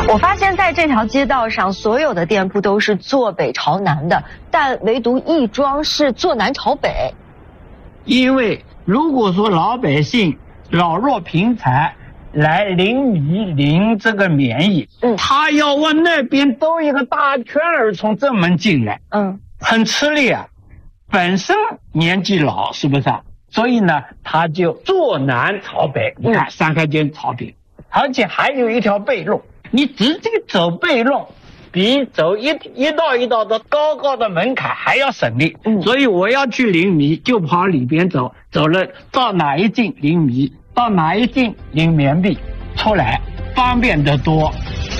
我发现在这条街道上，所有的店铺都是坐北朝南的，但唯独亦庄是坐南朝北。 因为如果说老百姓老弱贫残来临米领这个棉衣，他要往那边兜一个大圈儿从正门进来，很吃力啊。本身年纪老，是不是啊？所以呢，他就坐南朝北。你看三开间朝北，而且还有一条背路。你直接走背路，比走一道一道的高高的门槛还要省力。所以我要去领米，就跑里边走，走了到哪一进领米，到哪一进领棉币，出来方便得多。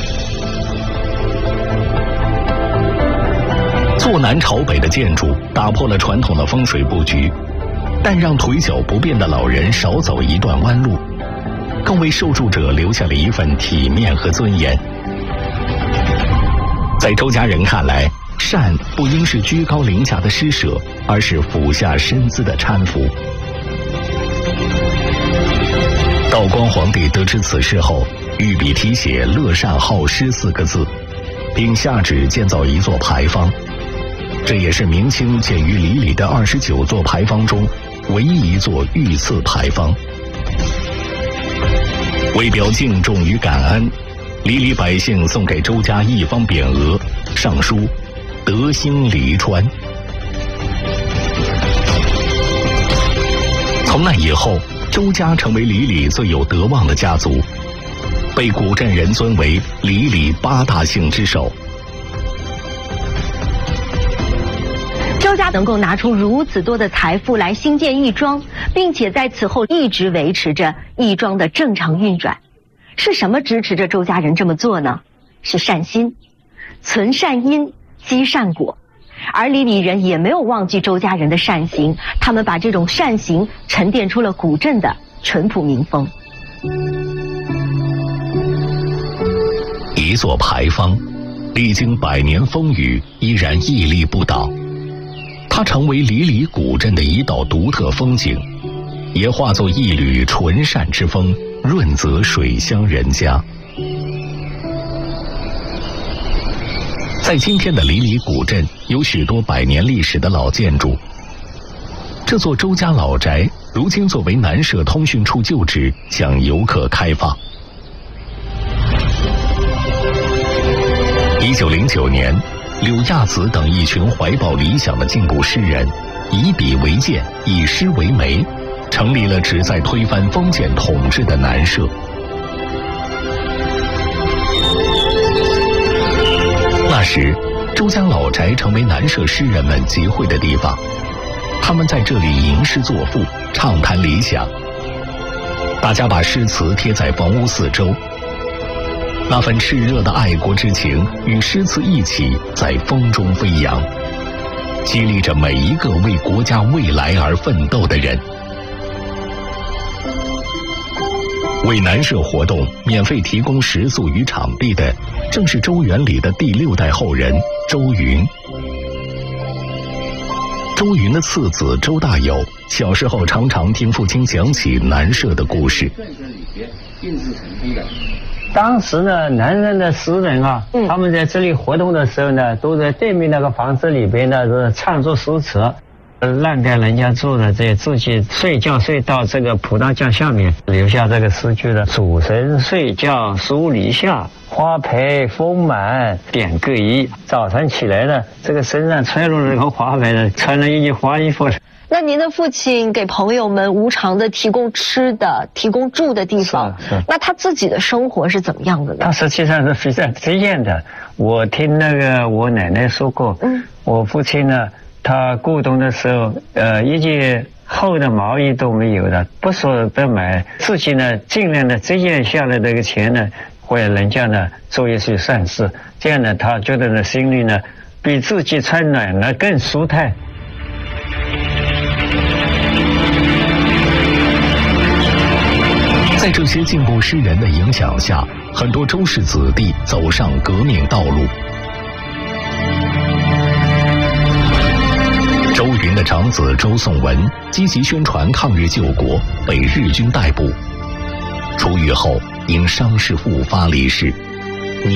坐南朝北的建筑打破了传统的风水布局，但让腿脚不便的老人少走一段弯路，更为受助者留下了一份体面和尊严。在周家人看来，善不应是居高临下的施舍，而是俯下身姿的搀扶。道光皇帝得知此事后，御笔题写“乐善好施”4个字，并下旨建造一座牌坊。这也是明清建于里里的29座牌坊中唯一一座御赐牌坊。为表敬重与感恩，里里百姓送给周家一方匾额，上书“德兴黎川”。从那以后，周家成为里里最有德望的家族，被古镇人尊为里里8大姓之首。 周家能够拿出如此多的财富来兴建亦庄，并且在此后一直维持着亦庄的正常运转，是什么支持着周家人这么做呢？是善心，存善因，积善果。而里里人也没有忘记周家人的善行，他们把这种善行沉淀出了古镇的淳朴民风。 一座牌坊，历经100年风雨，依然屹立不倒。它成为里里古镇的一道独特风景，也化作一缕纯善之风，润泽水乡人家。在今天的里里古镇，有许多100年历史的老建筑。这座周家老宅，如今作为南社通讯处旧址，向游客开放。1909年，柳亚子等一群怀抱理想的进步诗人，以笔为鉴，以诗为媒，成立了旨在推翻封建统治的南社。那时，周家老宅成为南社诗人们集会的地方，他们在这里吟诗作赋，畅谈理想。大家把诗词贴在房屋四周，那份炽热的爱国之情与诗词一起在风中飞扬，激励着每一个为国家未来而奋斗的人。为南社活动免费提供食宿与场地的，正是周园里的第6代后人周云。周云的次子周大友小时候常常听父亲讲起南社的故事。 当时呢，南人的诗人啊，他们在这里活动的时候呢，都在对面那个房子里边呢，是唱作诗词，让给人家住的，这自己睡觉睡到这个蒲大架下面，留下这个诗句的：主神睡觉疏篱下，花培丰满点各异。早晨起来呢，这个身上穿了这个花培的，穿了一件花衣服。 那您的父亲给朋友们无偿的提供吃的，提供住的地方，那他自己的生活是怎么样的呢？ 他实际上是非常节俭的。我听那个我奶奶说过，我父亲呢，他过冬的时候，一件厚的毛衣都没有的，不舍得买，自己呢尽量的节俭下来这个钱呢，为人家呢做一些善事，这样呢，他觉得呢心里呢比自己穿暖了更舒坦。 在这些进步诗人的影响下，很多周氏子弟走上革命道路。周云的长子周颂文积极宣传抗日救国，被日军逮捕。出狱后因伤势复发离世。